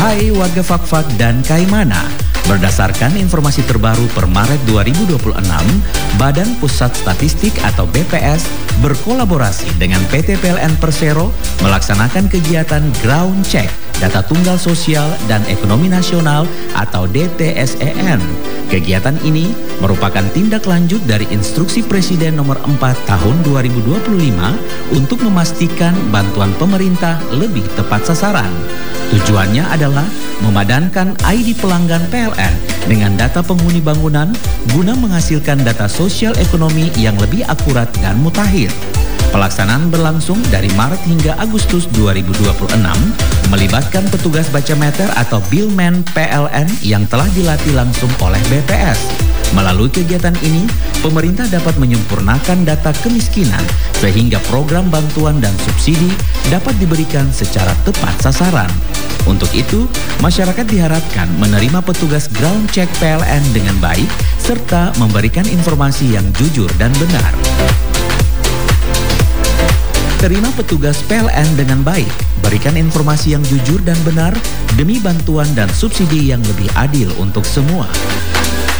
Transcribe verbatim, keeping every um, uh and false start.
Hai warga Fakfak dan Kaimana, berdasarkan informasi terbaru per Maret dua ribu dua puluh enam, Badan Pusat Statistik atau B P S berkolaborasi dengan P T P L N Persero melaksanakan kegiatan ground check data tunggal sosial dan ekonomi nasional atau D T S E N. Kegiatan ini merupakan tindak lanjut dari instruksi Presiden nomor empat tahun dua ribu dua puluh lima untuk memastikan bantuan pemerintah lebih tepat sasaran. Tujuannya adalah memadankan I D pelanggan P L N dengan data penghuni bangunan guna menghasilkan data sosial ekonomi yang lebih akurat dan mutakhir. Pelaksanaan berlangsung dari Maret hingga Agustus dua ribu dua puluh enam, melibatkan petugas baca meter atau billman P L N yang telah dilatih langsung oleh B P S. Melalui kegiatan ini, pemerintah dapat menyempurnakan data kemiskinan sehingga program bantuan dan subsidi dapat diberikan secara tepat sasaran. Untuk itu, masyarakat diharapkan menerima petugas ground check P L N dengan baik serta memberikan informasi yang jujur dan benar. Terima petugas P L N dengan baik, berikan informasi yang jujur dan benar demi bantuan dan subsidi yang lebih adil untuk semua.